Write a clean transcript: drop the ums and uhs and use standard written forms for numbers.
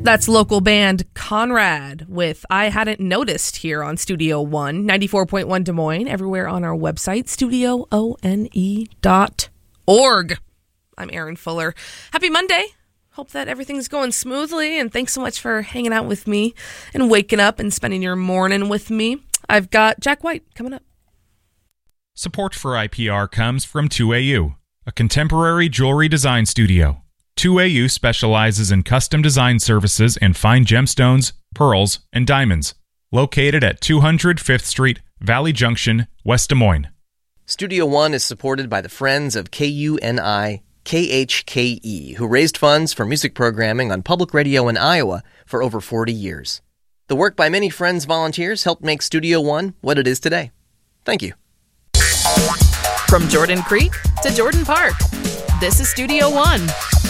That's local band Conrad with I Hadn't Noticed here on Studio One, 94.1 Des Moines, everywhere on our website, studioone.org. I'm Erin Fuller. Happy Monday. Hope that everything's going smoothly, and thanks so much for hanging out with me and waking up and spending your morning with me. I've got Jack White coming up. Support for IPR comes from 2AU, a contemporary jewelry design studio. 2AU specializes in custom design services in fine gemstones, pearls, and diamonds. Located at 200 5th Street, Valley Junction, West Des Moines. Studio One is supported by the Friends of KUNI KHKE, who raised funds for music programming on public radio in Iowa for over 40 years. The work by many Friends volunteers helped make Studio One what it is today. Thank you. From Jordan Creek to Jordan Park, this is Studio One